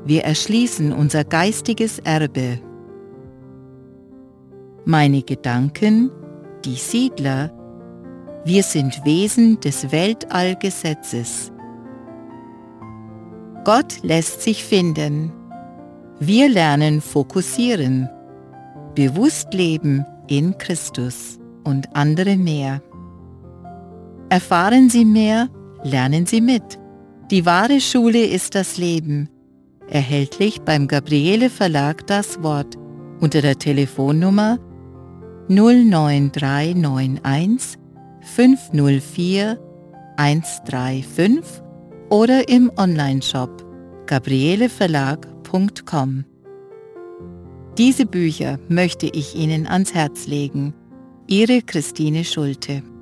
Wir erschließen unser geistiges Erbe. Meine Gedanken, die Siedler. Wir sind Wesen des Weltallgesetzes. Gott lässt sich finden. Wir lernen fokussieren. Bewusst leben in Christus und andere mehr. Erfahren Sie mehr, lernen Sie mit. Die wahre Schule ist das Leben. Erhältlich beim Gabriele Verlag Das Wort unter der Telefonnummer 09391 504 135 oder im Onlineshop gabrieleverlag.com. Diese Bücher möchte ich Ihnen ans Herz legen. Ihre Christine Schulte.